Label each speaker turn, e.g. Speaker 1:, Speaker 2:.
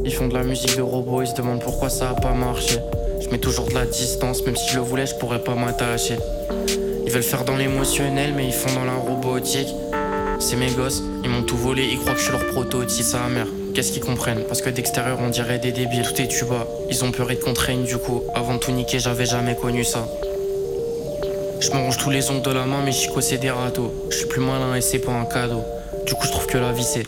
Speaker 1: Ils font de la musique de robots, ils se demandent pourquoi ça a pas marché. Je mets toujours de la distance, même si je le voulais, je pourrais pas m'attacher. Ils veulent faire dans l'émotionnel, mais ils font dans la robotique. C'est mes gosses, ils m'ont tout volé, ils croient que je suis leur prototype. Sa mère, qu'est-ce qu'ils comprennent? Parce que d'extérieur on dirait des débiles. Tout est tuba, ils ont peur et qu'on traîne du coup. Avant de tout niquer, j'avais jamais connu ça. Je me ronge tous les ongles de la main, mais Chico c'est des râteaux. Je suis plus malin et c'est pas un cadeau. Du coup je trouve que la vie c'est